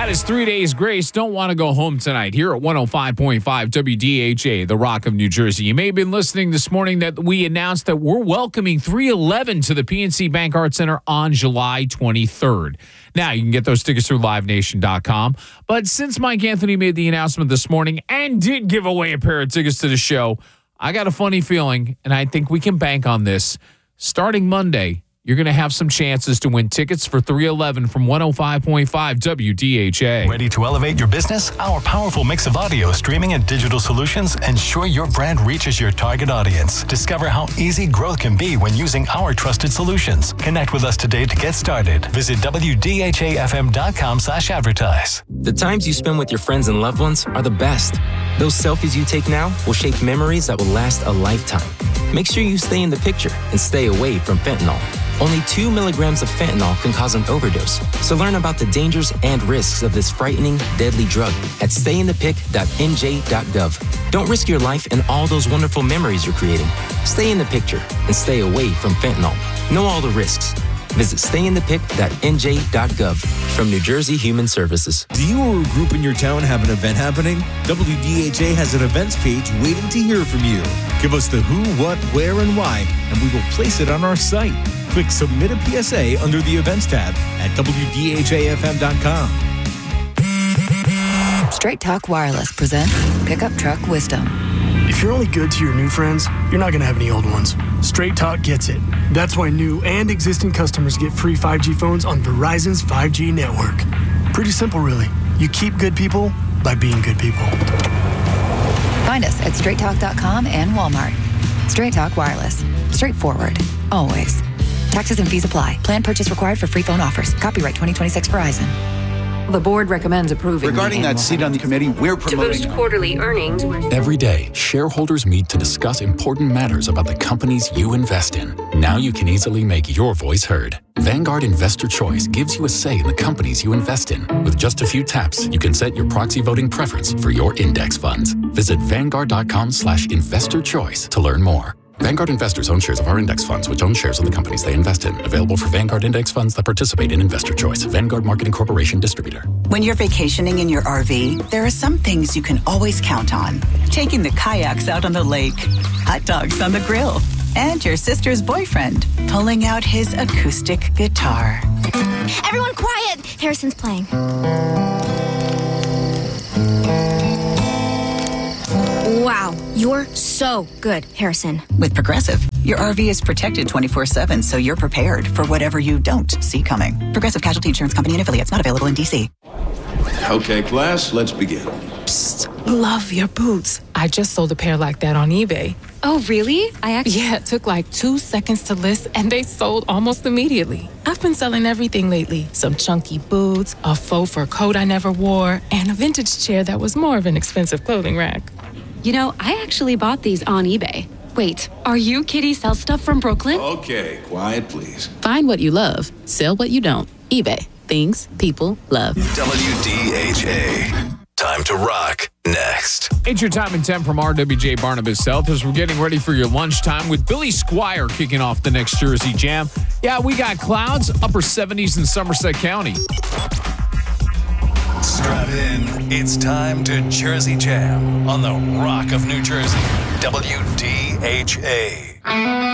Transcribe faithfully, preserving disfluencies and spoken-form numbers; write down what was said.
That is Three Days Grace. Don't want to go home tonight here at one oh five point five W D H A, the Rock of New Jersey. You may have been listening this morning that we announced that we're welcoming three eleven to the P N C Bank Art Center on July twenty-third. Now, you can get those tickets through live nation dot com. But since Mike Anthony made the announcement this morning and did give away a pair of tickets to the show, I got a funny feeling, and I think we can bank on this. Starting Monday, you're going to have some chances to win tickets for three eleven from one oh five point five W D H A. Ready to elevate your business? Our powerful mix of audio, streaming, and digital solutions ensure your brand reaches your target audience. Discover how easy growth can be when using our trusted solutions. Connect with us today to get started. Visit W D H A F M dot com slash advertise. The times you spend with your friends and loved ones are the best. Those selfies you take now will shape memories that will last a lifetime. Make sure you stay in the picture and stay away from fentanyl. Only two milligrams of fentanyl can cause an overdose. So learn about the dangers and risks of this frightening, deadly drug at stay in the pic dot N J dot gov. Don't risk your life and all those wonderful memories you're creating. Stay in the picture and stay away from fentanyl. Know all the risks. Visit stay in the pic dot N J dot gov from New Jersey Human Services. Do you or a group in your town have an event happening? W D H A has an events page waiting to hear from you. Give us the who, what, where, and why, and we will place it on our site. Click Submit a P S A under the Events tab at W D H A F M dot com. Straight Talk Wireless presents Pickup Truck Wisdom. If you're only good to your new friends, you're not going to have any old ones. Straight Talk gets it. That's why new and existing customers get free five G phones on Verizon's five G network. Pretty simple, really. You keep good people by being good people. Find us at straight talk dot com and Walmart. Straight Talk Wireless. Straightforward. Always. Taxes and fees apply. Plan purchase required for free phone offers. Copyright twenty twenty-six Verizon. The board recommends approving. Regarding that seat on the committee, we're promoting... To boost quarterly earnings... Every day, shareholders meet to discuss important matters about the companies you invest in. Now you can easily make your voice heard. Vanguard Investor Choice gives you a say in the companies you invest in. With just a few taps, you can set your proxy voting preference for your index funds. Visit vanguard dot com slash investor choice to learn more. Vanguard investors own shares of our index funds, which own shares of the companies they invest in. Available for Vanguard index funds that participate in Investor Choice. Vanguard Marketing Corporation Distributor. When you're vacationing in your R V, there are some things you can always count on. Taking the kayaks out on the lake, hot dogs on the grill, and your sister's boyfriend pulling out his acoustic guitar. Everyone quiet! Harrison's playing. Wow, you're so good, Harrison. With Progressive, your R V is protected twenty-four seven, so you're prepared for whatever you don't see coming. Progressive Casualty Insurance Company and affiliates, not available in D C. Okay, class, let's begin. Psst, love your boots. I just sold a pair like that on eBay. Oh, really? I actually... Yeah, it took like two seconds to list, and they sold almost immediately. I've been selling everything lately. Some chunky boots, a faux fur coat I never wore, and a vintage chair that was more of an expensive clothing rack. You know, I actually bought these on eBay. Wait, are you Kitty Sell Stuff from Brooklyn? Okay, quiet, please. Find what you love, sell what you don't. eBay. Things people love. W D H A. Time to rock. Next. It's your time and temp from R W J Barnabas Health as we're getting ready for your lunchtime with Billy Squire kicking off the next Jersey Jam. Yeah, we got clouds, upper seventies in Somerset County. Strap in. It's time to Jersey Jam on the Rock of New Jersey. W D H A.